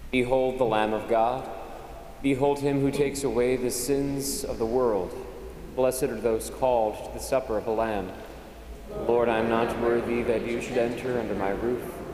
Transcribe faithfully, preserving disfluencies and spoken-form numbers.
Behold the Lamb of God. Behold him who takes away the sins of the world. Blessed are those called to the supper of the Lamb. Lord, I am not worthy that you should enter under my roof,